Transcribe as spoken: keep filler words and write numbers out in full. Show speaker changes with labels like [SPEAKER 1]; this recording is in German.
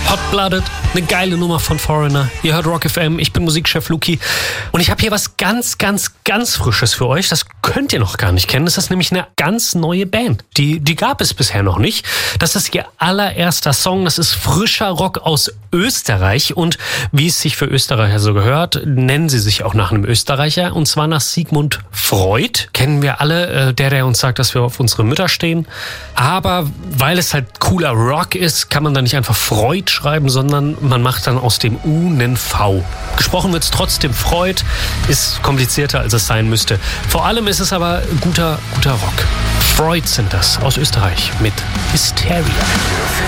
[SPEAKER 1] Hot-Blooded, eine geile Nummer von Foreigner. Ihr hört Rock F M, ich bin Musikchef Luki und ich habe hier was ganz, ganz, ganz Frisches für euch. Das könnt ihr noch gar nicht kennen. Das ist nämlich eine ganz neue Band. Die, die gab es bisher noch nicht. Das ist ihr allererster Song. Das ist frischer Rock aus Österreich und wie es sich für Österreicher so gehört, nennen sie sich auch nach einem Österreicher und zwar nach Sigmund Freud. Kennen wir alle, der, der uns sagt, dass wir auf unsere Mütter stehen. Aber weil es halt cooler Rock ist, kann man da nicht einfach Freud schreiben, sondern man macht dann aus dem U einen V. Gesprochen wird es trotzdem Freud, ist komplizierter, als es sein müsste. Vor allem ist es aber guter, guter Rock. Freud sind das aus Österreich mit Hysteria.